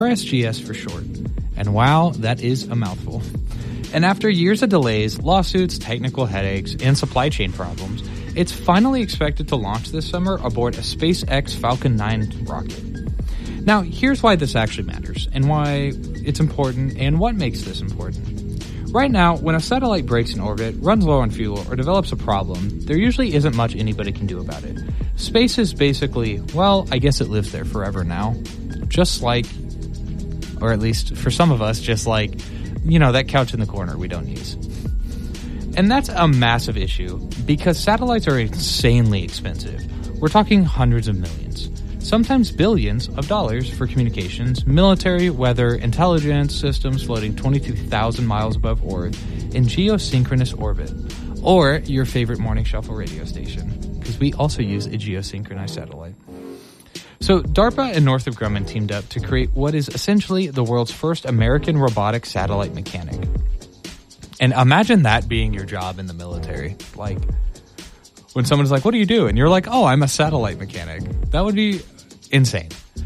or SGS for short. And wow, that is a mouthful. And after years of delays, lawsuits, technical headaches, and supply chain problems, it's finally expected to launch this summer aboard a SpaceX Falcon 9 rocket. Now, here's why this actually matters, and why it's important, and what makes this important. Right now, when a satellite breaks in orbit, runs low on fuel, or develops a problem, there usually isn't much anybody can do about it. Space is basically, well, I guess it lives there forever now. Just like, or at least for some of us, just like, that couch in the corner we don't use. And that's a massive issue, because satellites are insanely expensive. We're talking hundreds of millions, sometimes billions of dollars for communications, military, weather, intelligence systems floating 22,000 miles above Earth in geosynchronous orbit, or your favorite morning shuffle radio station, because we also use a geosynchronized satellite. So DARPA and Northrop Grumman teamed up to create what is essentially the world's first American robotic satellite mechanic. And imagine that being your job in the military. Like, when someone's like, what do you do? And you're like, oh, I'm a satellite mechanic. That would be insane.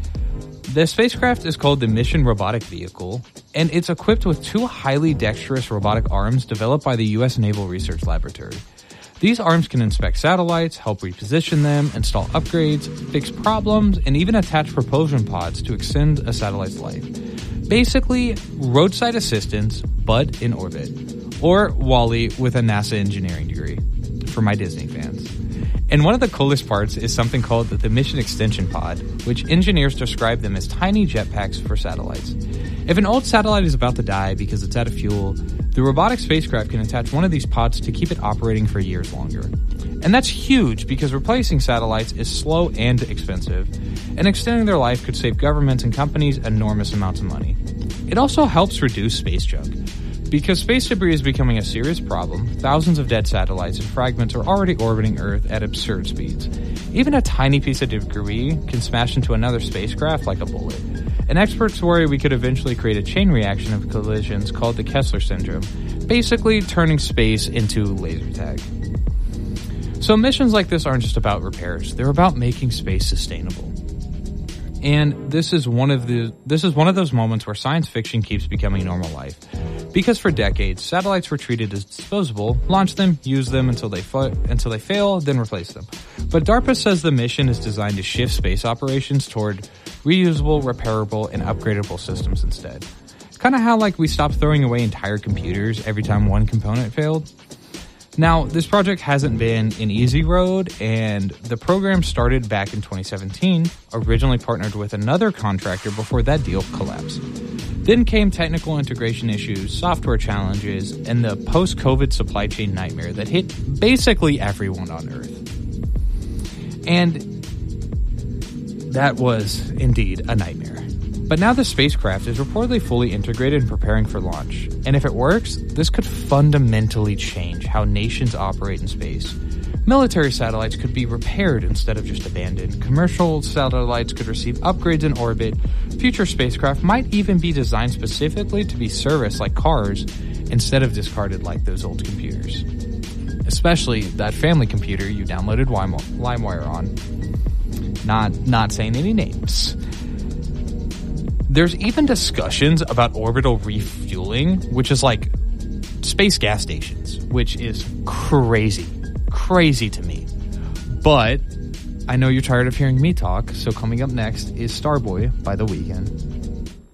The spacecraft is called the Mission Robotic Vehicle, and it's equipped with two highly dexterous robotic arms developed by the U.S. Naval Research Laboratory. These arms can inspect satellites, help reposition them, install upgrades, fix problems, and even attach propulsion pods to extend a satellite's life. Basically, roadside assistance, but in orbit. Or WALL-E with a NASA engineering degree, for my Disney fans. And one of the coolest parts is something called the Mission Extension Pod, which engineers describe them as tiny jetpacks for satellites. If an old satellite is about to die because it's out of fuel, the robotic spacecraft can attach one of these pods to keep it operating for years longer. And that's huge because replacing satellites is slow and expensive, and extending their life could save governments and companies enormous amounts of money. It also helps reduce space junk. Because space debris is becoming a serious problem, thousands of dead satellites and fragments are already orbiting Earth at absurd speeds. Even a tiny piece of debris can smash into another spacecraft like a bullet. And experts worry we could eventually create a chain reaction of collisions called the Kessler syndrome, basically turning space into laser tag. So missions like this aren't just about repairs, they're about making space sustainable. And this is one of those moments where science fiction keeps becoming normal life. Because for decades, satellites were treated as disposable, launch them, use them until they fail, then replace them. But DARPA says the mission is designed to shift space operations toward reusable, repairable, and upgradable systems instead. Kind of how we stopped throwing away entire computers every time one component failed. Now, this project hasn't been an easy road, and the program started back in 2017, originally partnered with another contractor before that deal collapsed. Then came technical integration issues, software challenges, and the post-COVID supply chain nightmare that hit basically everyone on Earth. And that was indeed a nightmare. But now the spacecraft is reportedly fully integrated and preparing for launch. And if it works, this could fundamentally change how nations operate in space. Military satellites could be repaired instead of just abandoned. Commercial satellites could receive upgrades in orbit. Future spacecraft might even be designed specifically to be serviced like cars instead of discarded like those old computers. Especially that family computer you downloaded LimeWire on. Not saying any names. There's even discussions about orbital refueling, which is like space gas stations, which is crazy to me. But I know you're tired of hearing me talk, so coming up next is Starboy by The Weeknd.